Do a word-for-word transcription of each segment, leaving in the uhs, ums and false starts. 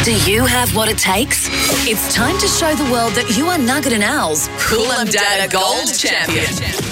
Do you have what it takes? It's time to show the world that you are Nugget and Al's Coolum Data Gold Champion.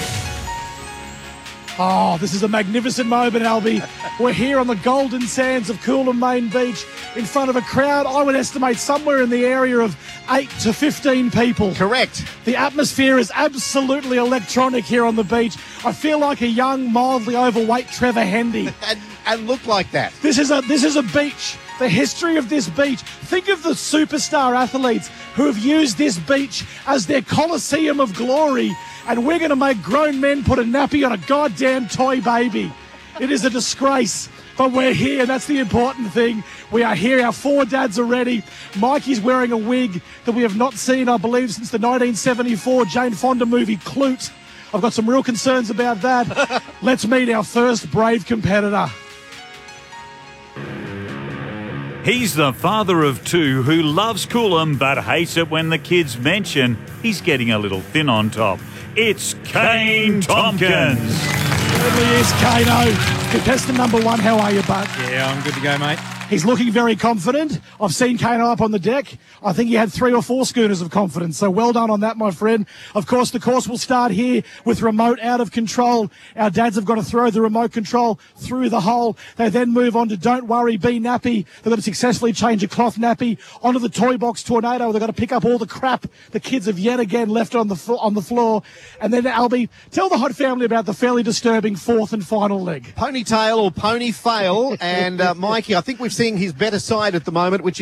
Oh, this is a magnificent moment, Albie. We're here on the golden sands of Coolum Main Beach in front of a crowd, I would estimate somewhere in the area of eight to fifteen people. Correct. The atmosphere is absolutely electronic here on the beach. I feel like a young, mildly overweight Trevor Hendy. And, and look like that. This is a this is a beach. The history of this beach. Think of the superstar athletes who have used this beach as their Colosseum of glory, and we're going to make grown men put a nappy on a goddamn toy baby. It is a disgrace, but we're here, and that's the important thing. We are here. Our four dads are ready. Mikey's wearing a wig that we have not seen, I believe, since the nineteen seventy-four Jane Fonda movie Clute. I've got some real concerns about that. Let's meet our first brave competitor. He's the father of two who loves Coolum but hates it when the kids mention he's getting a little thin on top. It's Kane Tompkins. Certainly is, Kano. Contestant number one, how are you, bud? Yeah, I'm good to go, mate. He's looking very confident. I've seen Kano up on the deck. I think he had three or four schooners of confidence, so well done on that, my friend. Of course, the course will start here with remote out of control. Our dads have got to throw the remote control through the hole. They then move on to Don't Worry, Be Nappy. They've got to successfully change a cloth nappy onto the Toy Box Tornado. They've got to pick up all the crap the kids have yet again left on the flo- on the floor. And then, Albie, tell the Hot family about the fairly disturbing fourth and final leg. Ponytail or pony fail. And uh, Mikey, I think we've seen his better side at the moment, which